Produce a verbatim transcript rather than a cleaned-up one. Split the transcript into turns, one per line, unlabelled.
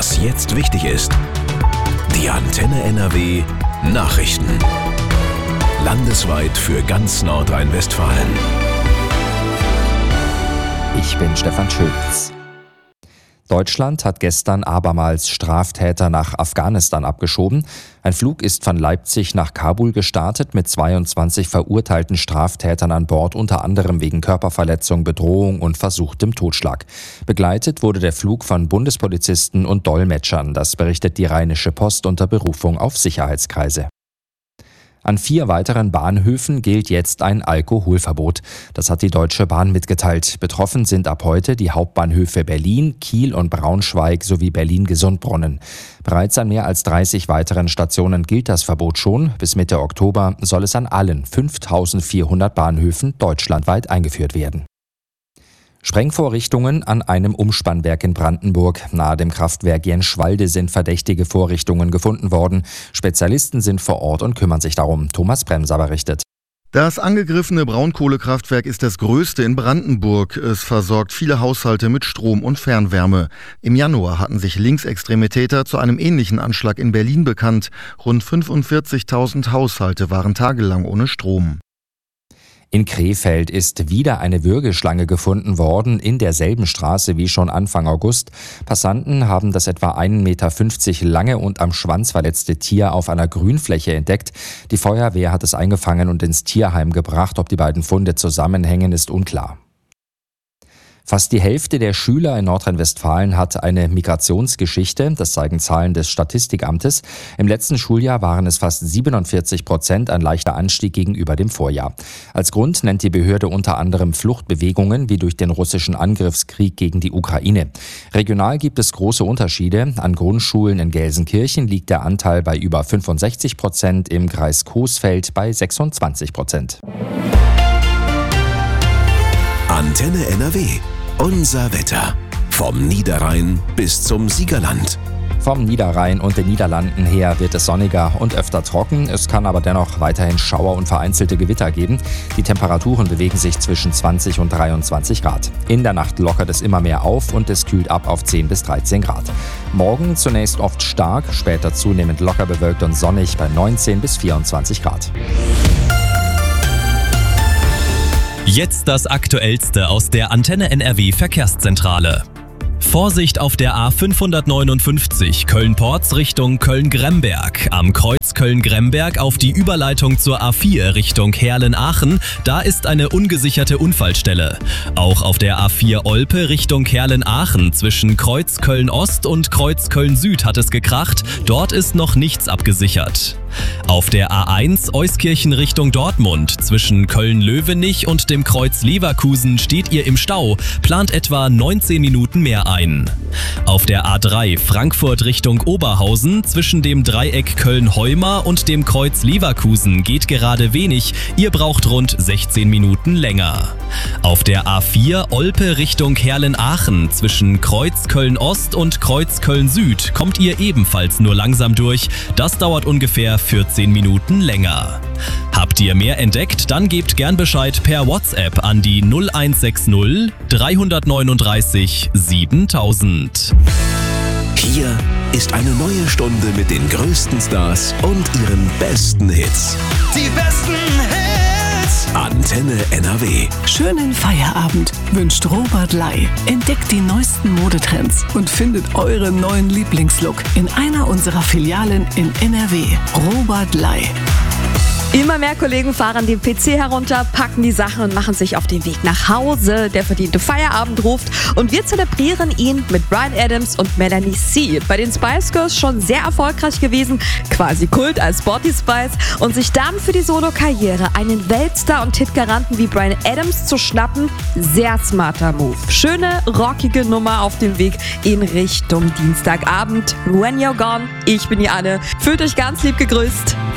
Was jetzt wichtig ist. Die Antenne N R W Nachrichten. Landesweit für ganz Nordrhein-Westfalen.
Ich bin Stefan Schulz. Deutschland hat gestern abermals Straftäter nach Afghanistan abgeschoben. Ein Flug ist von Leipzig nach Kabul gestartet mit zweiundzwanzig verurteilten Straftätern an Bord, unter anderem wegen Körperverletzung, Bedrohung und versuchtem Totschlag. Begleitet wurde der Flug von Bundespolizisten und Dolmetschern. Das berichtet die Rheinische Post unter Berufung auf Sicherheitskreise. An vier weiteren Bahnhöfen gilt jetzt ein Alkoholverbot. Das hat die Deutsche Bahn mitgeteilt. Betroffen sind ab heute die Hauptbahnhöfe Berlin, Kiel und Braunschweig sowie Berlin-Gesundbrunnen. Bereits an mehr als dreißig weiteren Stationen gilt das Verbot schon. Bis Mitte Oktober soll es an allen fünftausendvierhundert Bahnhöfen deutschlandweit eingeführt werden. Sprengvorrichtungen an einem Umspannwerk in Brandenburg. Nahe dem Kraftwerk Jenschwalde sind verdächtige Vorrichtungen gefunden worden. Spezialisten sind vor Ort und kümmern sich darum. Thomas Bremser berichtet.
Das angegriffene Braunkohlekraftwerk ist das größte in Brandenburg. Es versorgt viele Haushalte mit Strom und Fernwärme. Im Januar hatten sich linksextreme Täter zu einem ähnlichen Anschlag in Berlin bekannt. Rund fünfundvierzigtausend Haushalte waren tagelang ohne Strom.
In Krefeld ist wieder eine Würgeschlange gefunden worden, in derselben Straße wie schon Anfang August. Passanten haben das etwa ein Meter fünfzig lange und am Schwanz verletzte Tier auf einer Grünfläche entdeckt. Die Feuerwehr hat es eingefangen und ins Tierheim gebracht. Ob die beiden Funde zusammenhängen, ist unklar. Fast die Hälfte der Schüler in Nordrhein-Westfalen hat eine Migrationsgeschichte. Das zeigen Zahlen des Statistikamtes. Im letzten Schuljahr waren es fast siebenundvierzig Prozent, ein leichter Anstieg gegenüber dem Vorjahr. Als Grund nennt die Behörde unter anderem Fluchtbewegungen wie durch den russischen Angriffskrieg gegen die Ukraine. Regional gibt es große Unterschiede. An Grundschulen in Gelsenkirchen liegt der Anteil bei über fünfundsechzig Prozent, im Kreis Coesfeld bei sechsundzwanzig Prozent.
Antenne N R W. Unser Wetter. Vom Niederrhein bis zum Siegerland.
Vom Niederrhein und den Niederlanden her wird es sonniger und öfter trocken. Es kann aber dennoch weiterhin Schauer und vereinzelte Gewitter geben. Die Temperaturen bewegen sich zwischen zwanzig und dreiundzwanzig Grad. In der Nacht lockert es immer mehr auf und es kühlt ab auf zehn bis dreizehn Grad. Morgen zunächst oft stark, später zunehmend locker bewölkt und sonnig bei neunzehn bis vierundzwanzig Grad.
Jetzt das Aktuellste aus der Antenne N R W Verkehrszentrale. Vorsicht auf der A fünfhundertneunundfünfzig Köln-Porz Richtung Köln-Gremberg. Am Kreuz Köln-Gremberg auf die Überleitung zur A vier Richtung Herlen-Aachen. Da ist eine ungesicherte Unfallstelle. Auch auf der A vier Olpe Richtung Herlen-Aachen zwischen Kreuz Köln-Ost und Kreuz Köln-Süd hat es gekracht. Dort ist noch nichts abgesichert. Auf der A eins Euskirchen Richtung Dortmund zwischen Köln-Löwenich und dem Kreuz Leverkusen steht ihr im Stau, plant etwa neunzehn Minuten mehr ein. Auf der A drei Frankfurt Richtung Oberhausen zwischen dem Dreieck Köln-Heumar und dem Kreuz Leverkusen geht gerade wenig, ihr braucht rund sechzehn Minuten länger. Auf der A vier Olpe Richtung Herlen-Aachen zwischen Kreuz Köln-Ost und Kreuz Köln-Süd kommt ihr ebenfalls nur langsam durch, das dauert ungefähr vierzehn Minuten länger. Habt ihr mehr entdeckt? Dann gebt gern Bescheid per WhatsApp an die null eins sechs null drei neun drei siebentausend.
Hier ist eine neue Stunde mit den größten Stars und ihren besten Hits.
Die besten Hits!
Antenne N R W.
Schönen Feierabend wünscht Robert Ley. Entdeckt die neuesten Modetrends und findet euren neuen Lieblingslook in einer unserer Filialen in N R W. Robert Ley.
Immer mehr Kollegen fahren den P C herunter, packen die Sachen und machen sich auf den Weg nach Hause. Der verdiente Feierabend ruft und wir zelebrieren ihn mit Bryan Adams und Melanie C. Bei den Spice Girls schon sehr erfolgreich gewesen, quasi Kult als Sporty Spice, und sich dann für die Solo-Karriere einen Weltstar und Hitgaranten wie Bryan Adams zu schnappen, sehr smarter Move. Schöne, rockige Nummer auf dem Weg in Richtung Dienstagabend. When You're Gone, ich bin die Anne. Fühlt euch ganz lieb gegrüßt.